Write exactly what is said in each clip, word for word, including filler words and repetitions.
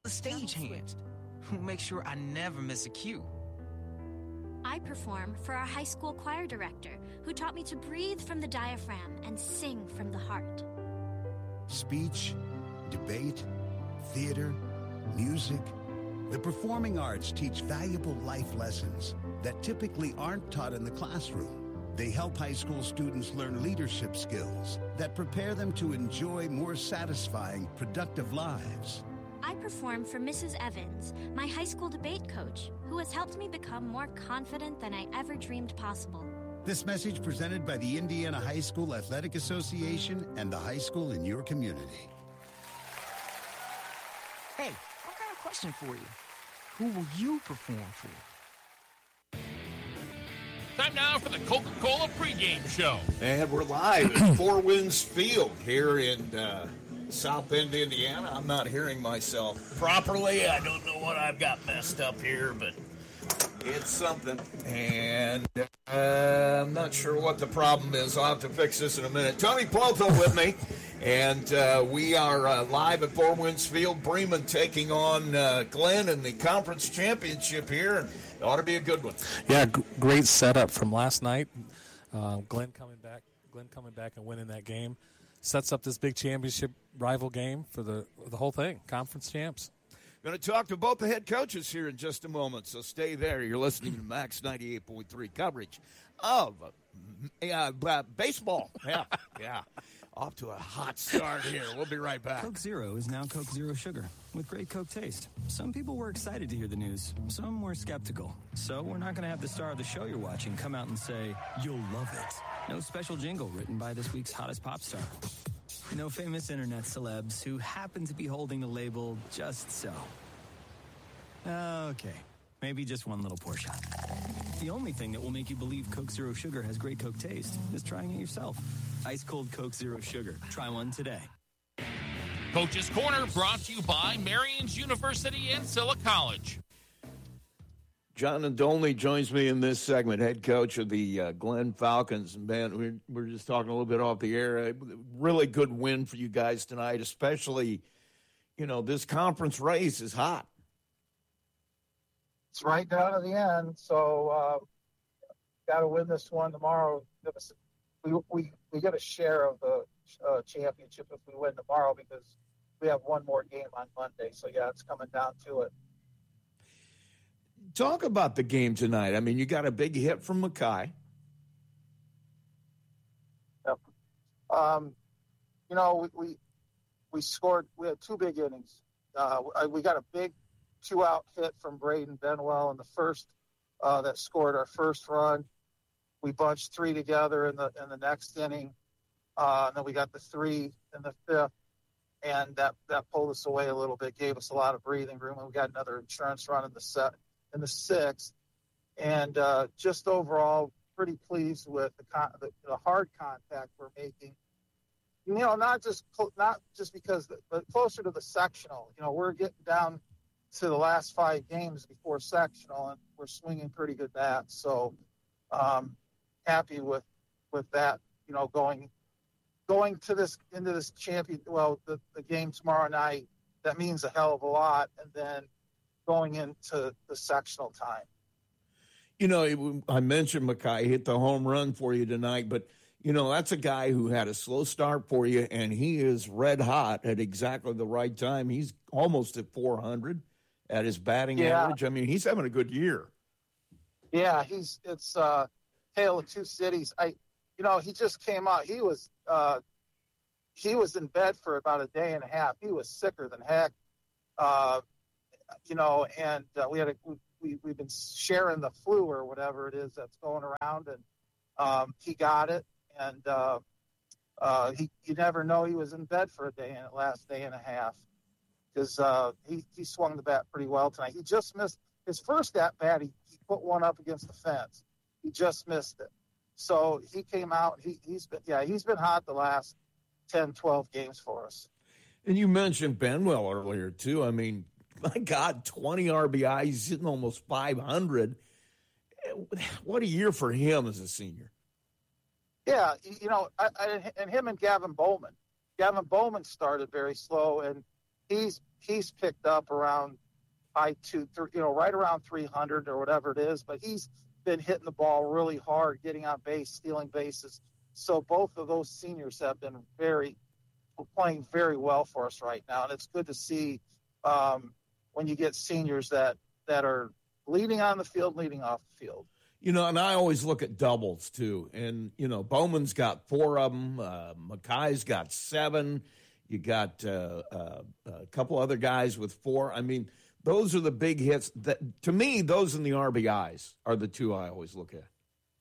the stagehand who makes sure I never miss a cue. I perform for our high school choir director, who taught me to breathe from the diaphragm and sing from the heart. Speech, debate, theater, music. The performing arts teach valuable life lessons that typically aren't taught in the classroom. They help high school students learn leadership skills that prepare them to enjoy more satisfying, productive lives. I perform for Missus Evans, my high school debate coach, who has helped me become more confident than I ever dreamed possible. This message presented by the Indiana High School Athletic Association and the high school in your community. Hey, I got a question for you. Who will you perform for? Time now for the Coca-Cola pregame show. And we're live at Four Winds Field here in uh, South Bend, Indiana. I'm not hearing myself properly. I don't know what I've got messed up here, but it's something. And uh, I'm not sure what the problem is. I'll have to fix this in a minute. Tony Plotho with me. And uh, we are uh, live at Four Winds Field. Bremen taking on uh, Glenn in the conference championship here. And it ought to be a good one. Yeah, g- great setup from last night. Uh, Glenn coming back, Glenn coming back and winning that game sets up this big championship rival game for the the whole thing. Conference champs. Going to talk to both the head coaches here in just a moment, so stay there. You're listening to Max ninety-eight point three coverage of uh, uh, baseball. Yeah, yeah. Off to a hot start here. We'll be right back. Coke Zero is now Coke Zero Sugar with great Coke taste. Some people were excited to hear the news. Some were skeptical. So we're not going to have the star of the show you're watching come out and say, "You'll love it." No special jingle written by this week's hottest pop star. No famous internet celebs who happen to be holding the label just so. Okay, maybe just one little portion. The only thing that will make you believe Coke Zero Sugar has great Coke taste is trying it yourself. Ice cold Coke Zero Sugar. Try one today. Coach's Corner brought to you by Marion's University and Silla College. John Nadolny joins me in this segment, head coach of the uh, Glenn Falcons. And, man, we're, we're just talking a little bit off the air. A really good win for you guys tonight, especially, you know, this conference race is hot. It's right down to the end, so uh, got to win this one tomorrow. We, we, we get a share of the uh, championship if we win tomorrow because we have one more game on Monday. So, yeah, it's coming down to it. Talk about the game tonight. I mean, you got a big hit from Mackay. Yep. Um, you know, we, we we scored. We had two big innings. Uh, we got a big two-out hit from Braden Benwell in the first uh, that scored our first run. We bunched three together in the in the next inning, uh, and then we got the three in the fifth, and that, that pulled us away a little bit, gave us a lot of breathing room. And we got another insurance run in the set in the sixth, and uh, just overall pretty pleased with the, con- the the hard contact we're making. You know, not just not just because, the, but closer to the sectional. You know, we're getting down to the last five games before sectional, and we're swinging pretty good bats. So, um, happy with with that. You know, going going to this into this champion. Well, the, the game tomorrow night, that means a hell of a lot, and then going into the sectional time. You know, I mentioned Mackay hit the home run for you tonight, but you know that's a guy who had a slow start for you, and he is red hot at exactly the right time. He's almost at four hundred. At his batting yeah. average. I mean, he's having a good year. Yeah, he's it's uh Tale of Two Cities. I you know, he just came out. He was uh he was in bed for about a day and a half. He was sicker than heck. Uh you know, and uh, we had a we we've been sharing the flu or whatever it is that's going around, and um he got it, and uh uh he you never know he was in bed for a day and last day and a half. Because uh, he, he swung the bat pretty well tonight. He just missed his first at bat. He, he put one up against the fence. He just missed it. So he came out. He, he's been yeah he's been hot the last ten, twelve games for us. And you mentioned Benwell earlier too. I mean, my God, twenty R B Is. He's hitting almost five hundred. What a year for him as a senior. Yeah, you know, I, I, and him and Gavin Bowman. Gavin Bowman started very slow, and he's he's picked up around high two, three, you know, right around three hundred or whatever it is. But he's been hitting the ball really hard, getting on base, stealing bases. So both of those seniors have been very playing very well for us right now, and it's good to see um, when you get seniors that that are leading on the field, leading off the field. You know, and I always look at doubles, too. And, you know, Bowman's got four of them. Uh, Mackay's got seven. You got uh, uh, a couple other guys with four. I mean, those are the big hits. That, to me, those and the R B Is are the two I always look at.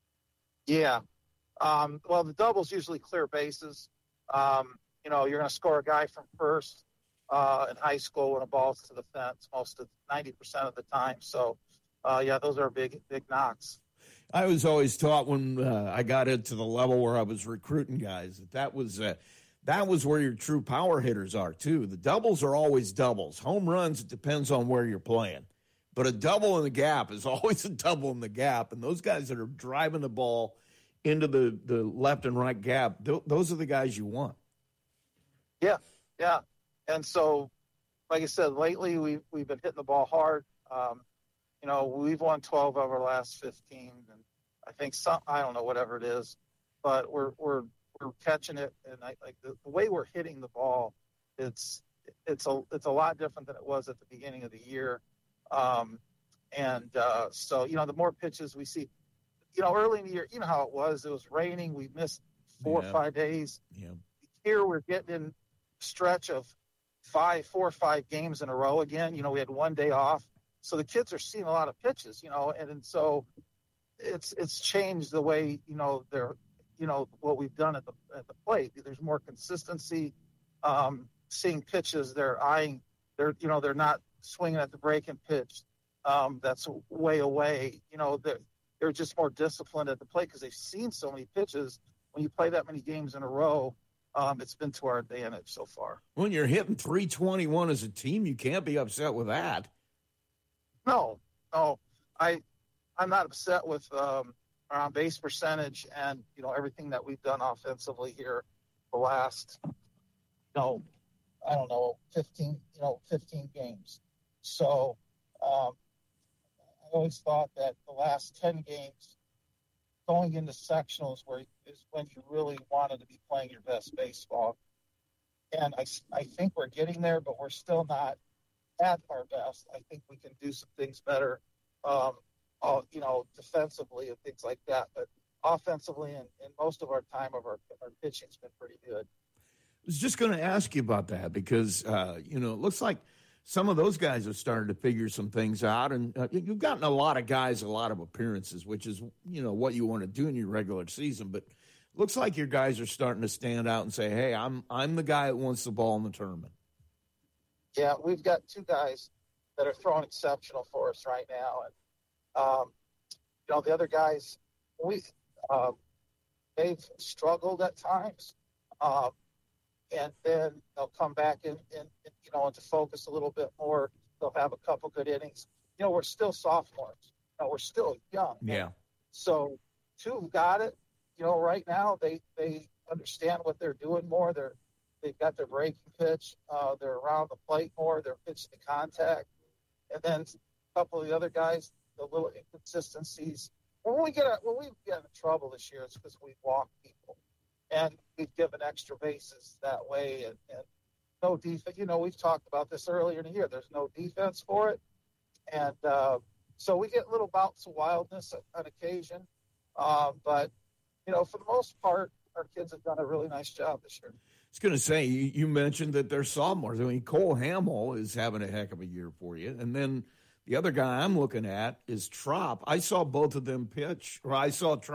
Yeah. Um, well, the doubles usually clear bases. Um, you know, you're going to score a guy from first uh, in high school when a ball's to the fence most of ninety percent of the time. So, uh, yeah, those are big, big knocks. I was always taught when uh, I got into the level where I was recruiting guys that that was uh, that was where your true power hitters are too. The doubles are always doubles. Home runs, it depends on where you're playing. But a double in the gap is always a double in the gap. And those guys that are driving the ball into the, the left and right gap, th- those are the guys you want. Yeah, yeah. And so, like I said, lately we, we've been hitting the ball hard. Um, You know, we've won twelve of our last fifteen, and I think some, I don't know, whatever it is, but we're we're we're catching it, and I like the, the way we're hitting the ball. It's it's a it's a lot different than it was at the beginning of the year, um, and uh, so you know, the more pitches we see, you know, early in the year, you know how it was. It was raining. We missed four yeah. or five days. Yeah. Here we're getting in a stretch of five, four or five games in a row again. You know, we had one day off. So the kids are seeing a lot of pitches, you know, and, and so it's it's changed the way, you know, they're, you know, what we've done at the at the plate. There's more consistency, um, seeing pitches. They're eyeing, they're, you know, they're not swinging at the breaking pitch. Um, that's way away. You know, they're, they're just more disciplined at the plate because they've seen so many pitches. When you play that many games in a row, um, it's been to our advantage so far. When you're hitting three twenty-one as a team, you can't be upset with that. No, no, I, I'm not upset with um, our on base percentage and you know everything that we've done offensively here the last, you know, I don't know, fifteen, you know, fifteen games. So um, I always thought that the last ten games, going into sectionals, where is when you really wanted to be playing your best baseball, and I, I think we're getting there, but we're still not at our best. I think we can do some things better, um, uh, you know, defensively and things like that. But offensively, and, and most of our time of our, our pitching's been pretty good. I was just going to ask you about that because, uh, you know, it looks like some of those guys have started to figure some things out. And uh, you've gotten a lot of guys, a lot of appearances, which is, you know, what you want to do in your regular season. But it looks like your guys are starting to stand out and say, hey, I'm I'm the guy that wants the ball in the tournament. Yeah, we've got two guys that are throwing exceptional for us right now, and um, you know the other guys, we uh, they've struggled at times, um, and then they'll come back in, in, in, you know, into focus a little bit more. They'll have a couple good innings. You know, we're still sophomores. You know, we're still young. Yeah. So two have got it. You know, right now they they understand what they're doing more. They're They've got their breaking pitch. Uh, they're around the plate more. They're pitching to contact. And then a couple of the other guys, the little inconsistencies. When we get a, when we get in trouble this year, it's because we walk people, and we've given extra bases that way, and, and no defense. You know, we've talked about this earlier in the year. There's no defense for it, and uh, so we get little bouts of wildness on occasion. Uh, but you know, for the most part, our kids have done a really nice job this year. I was going to say, you, you mentioned that they're sophomores. I mean, Cole Hamill is having a heck of a year for you. And then the other guy I'm looking at is Trop. I saw both of them pitch, or I saw Trop